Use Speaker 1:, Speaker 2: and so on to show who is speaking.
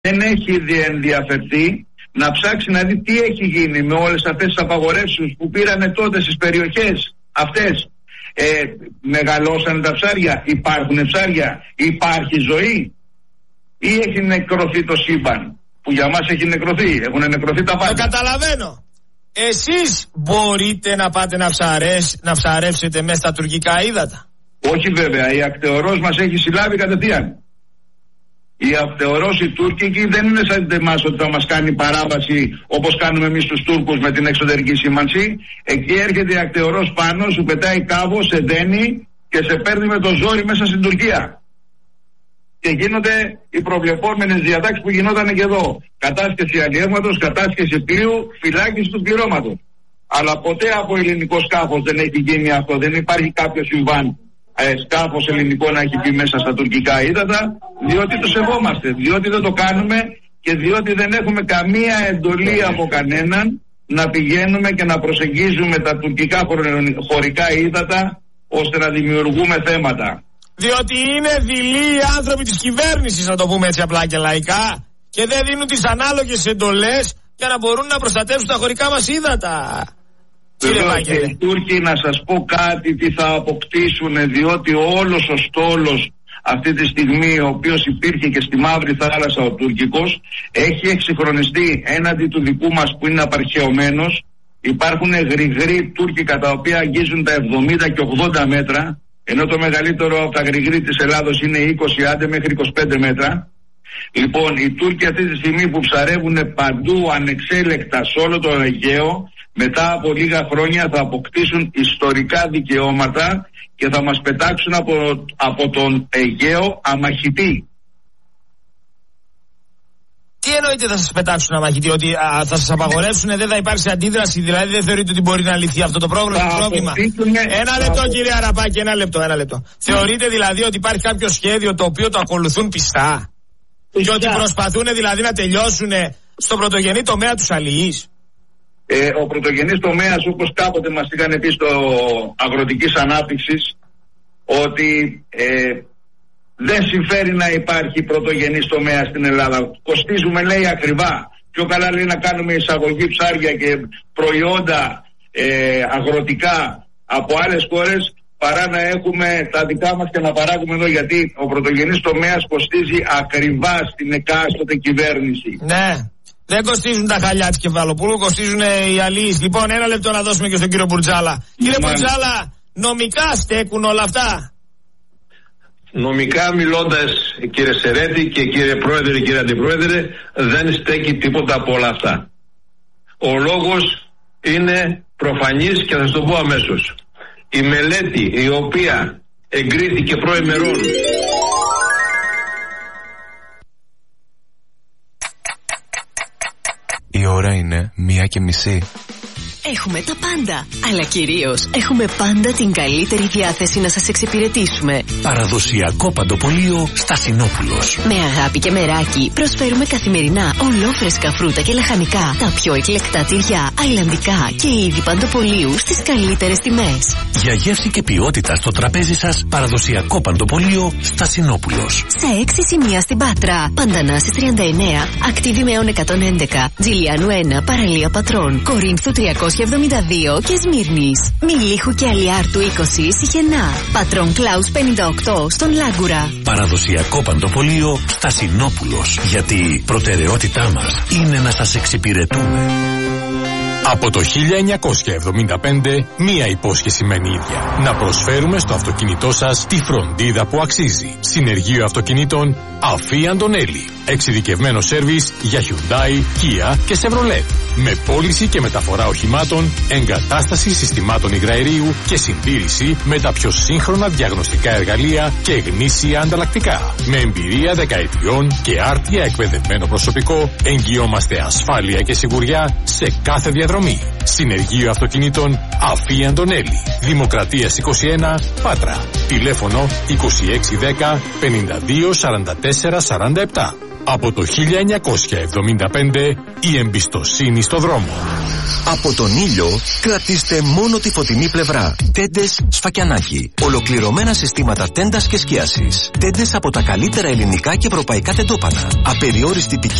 Speaker 1: δεν έχει ενδιαφερθεί να ψάξει να δει τι έχει γίνει με όλες αυτές τις απαγορεύσεις που πήρανε τότε στις περιοχές αυτές. Μεγαλώσανε τα ψάρια, υπάρχουν ψάρια, υπάρχει ζωή ή έχει νεκρωθεί το σύμπαν, που για μας έχει νεκρωθεί, έχουν νεκρωθεί τα πάντα.
Speaker 2: Το καταλαβαίνω. Εσείς μπορείτε να πάτε να ψαρεύσετε μέσα στα τουρκικά ύδατα?
Speaker 1: Όχι βέβαια, η ακτεωρός μας έχει συλλάβει κατευθείαν. Η ακτεωρός η τουρκική δεν είναι σαν εμάς ότι θα μας κάνει παράβαση όπως κάνουμε εμείς τους Τούρκους με την εξωτερική σήμανση. Εκεί έρχεται η ακτεωρός πάνω, σου πετάει κάβο, σε δένει και σε παίρνει με το ζόρι μέσα στην Τουρκία. Και γίνονται οι προβλεπόμενες διατάξεις που γινόταν και εδώ. Κατάσχεση αλλιεύματος, κατάσχεση πλοίου, φυλάκιση του πληρώματος. Αλλά ποτέ από ελληνικό σκάφος δεν έχει γίνει αυτό. Δεν υπάρχει κάποιο συμβάν σκάφος ελληνικό να έχει πει μέσα στα τουρκικά ύδατα, διότι το σεβόμαστε, διότι δεν το κάνουμε και διότι δεν έχουμε καμία εντολή από κανέναν να πηγαίνουμε και να προσεγγίζουμε τα τουρκικά χωρικά ύδατα ώστε να δημιουργούμε θέματα.
Speaker 2: Διότι είναι δειλοί οι άνθρωποι της κυβέρνησης, να το πούμε έτσι απλά και λαϊκά, και δεν δίνουν τις ανάλογες εντολές για να μπορούν να προστατεύσουν τα χωρικά μας ύδατα.
Speaker 1: Και οι Τούρκοι, να σας πω κάτι, τι θα αποκτήσουν, διότι όλος ο στόλος αυτή τη στιγμή, ο οποίος υπήρχε και στη Μαύρη Θάλασσα ο τουρκικός, έχει εξυγχρονιστεί έναντι του δικού μας που είναι απαρχαιωμένος. Υπάρχουν γρηγροί τουρκικά τα οποία αγγίζουν τα 70 και 80 μέτρα, ενώ το μεγαλύτερο από τα γρηγροί της Ελλάδος είναι 20 άντε μέχρι 25 μέτρα. Λοιπόν, οι Τούρκοι αυτή τη στιγμή που ψαρεύουν παντού ανεξέλεκτα σε όλο το Αιγαίο, μετά από λίγα χρόνια θα αποκτήσουν ιστορικά δικαιώματα και θα μας πετάξουν από τον Αιγαίο αμαχητή.
Speaker 2: Τι εννοείτε θα σας πετάξουν αμαχητή? Ότι θα σας απαγορεύσουν, δεν θα υπάρξει αντίδραση? Δηλαδή δεν θεωρείτε ότι μπορεί να λυθεί αυτό το πρόβλημα? Ένα λεπτό κύριε Αραπάκη, ένα λεπτό. Θεωρείτε δηλαδή ότι υπάρχει κάποιο σχέδιο το οποίο το ακολουθούν πιστά? Και ότι προσπαθούν δηλαδή να τελειώσουν στον πρωτογενή τομέα τους αλληλείς?
Speaker 1: Ο πρωτογενής τομέας, όπως κάποτε μας είχαν πει στο αγροτικής ανάπτυξης, ότι δεν συμφέρει να υπάρχει πρωτογενής τομέας στην Ελλάδα. Κοστίζουμε, λέει, ακριβά. Πιο καλά, λέει, να κάνουμε εισαγωγή ψάρια και προϊόντα αγροτικά από άλλες χώρες, παρά να έχουμε τα δικά μας και να παράγουμε εδώ, γιατί ο πρωτογενής τομέας κοστίζει ακριβά στην εκάστοτε κυβέρνηση.
Speaker 2: Ναι. Δεν κοστίζουν τα χαλιά της Κεφαλοπούλου, κοστίζουν οι αλληλείς. Λοιπόν, ένα λεπτό να δώσουμε και στον κύριο Μπουρτζάλα. Κύριε Μπουρτζάλα, νομικά στέκουν όλα αυτά?
Speaker 3: Νομικά μιλώντας, κύριε Σερέτη και κύριε Πρόεδρε, κύριε Αντιπρόεδρε, δεν στέκει τίποτα από όλα αυτά. Ο λόγος είναι προφανής και θα σας το πω αμέσως. Η μελέτη η οποία εγκρίθηκε προημερών
Speaker 4: Η ώρα είναι 1:30.
Speaker 5: Έχουμε τα πάντα, αλλά κυρίως έχουμε πάντα την καλύτερη διάθεση να σας εξυπηρετήσουμε.
Speaker 6: Παραδοσιακό παντοπολείο Στασινόπουλος.
Speaker 5: Με αγάπη και μεράκι προσφέρουμε καθημερινά ολόφρεσκα φρούτα και λαχανικά, τα πιο εκλεκτά τυριά, αιλαντικά και είδη παντοπολίου στις καλύτερες τιμές.
Speaker 6: Για γεύση και ποιότητα στο τραπέζι σας, παραδοσιακό παντοπολείο Στασινόπουλος.
Speaker 5: Σε 6 σημεία στην Πάτρα, Παντανάσης 39, Ακτίβη Μεών 111, Τζιλιάνου 1, Παραλία Πατρών, Κορίνθου 372 και Σμύρνης. Μιλίχου και Αλιάρτου 20, Σιχενά. Πατρών Κλάους 58 στον Λάγκουρα.
Speaker 6: Παραδοσιακό παντοπολείο Στασινόπουλος. Γιατί προτεραιότητά μας είναι να σας εξυπηρετούμε.
Speaker 7: Από το 1975 μία υπόσχεση μένει ίδια. Να προσφέρουμε στο αυτοκίνητό σας τη φροντίδα που αξίζει. Συνεργείο αυτοκινήτων Αφή Αντωνέλη. Εξειδικευμένο σέρβις για Hyundai, Kia και Chevrolet. Με πώληση και μεταφορά οχημάτων, εγκατάσταση συστημάτων υγραερίου και συντήρηση με τα πιο σύγχρονα διαγνωστικά εργαλεία και γνήσια ανταλλακτικά. Με εμπειρία δεκαετιών και άρτια εκπαιδευμένο προσωπικό, εγγυόμαστε ασφάλεια και σιγουριά σε κάθε διαδρομή. Συνεργείο αυτοκινήτων Αφή Αντωνέλη. Δημοκρατίας 21, Πάτρα. Τηλέφωνο 2610 52 44 47. Από το 1975 η εμπιστοσύνη στο δρόμο.
Speaker 8: Από τον ήλιο κρατήστε μόνο τη φωτεινή πλευρά. Τέντες Σφακιανάκη. Ολοκληρωμένα συστήματα τέντας και σκίασης. Τέντες από τα καλύτερα ελληνικά και ευρωπαϊκά τεντόπανα. Απεριόριστη